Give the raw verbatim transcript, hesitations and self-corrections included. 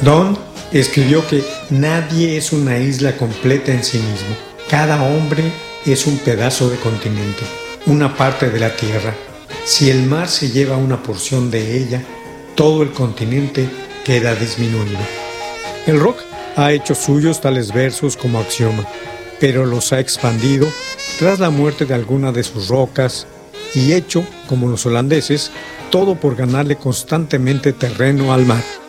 Donne escribió que nadie es una isla completa en sí mismo. Cada hombre es un pedazo de continente, una parte de la tierra. Si el mar se lleva una porción de ella, todo el continente queda disminuido. El rock ha hecho suyos tales versos como axioma, pero los ha expandido tras la muerte de alguna de sus rocas y hecho, como los holandeses, todo por ganarle constantemente terreno al mar.